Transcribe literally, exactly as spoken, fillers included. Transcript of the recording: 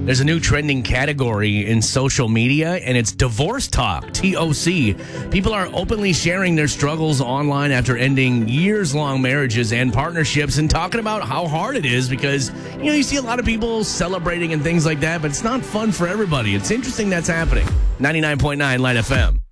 There's a new trending category in social media, and it's divorce talk, T O C. People are openly sharing their struggles online after ending years-long marriages and partnerships and talking about how hard it is because, you know, you see a lot of people celebrating and things like that, but it's not fun for everybody. It's interesting that's happening. ninety-nine point nine Light F M.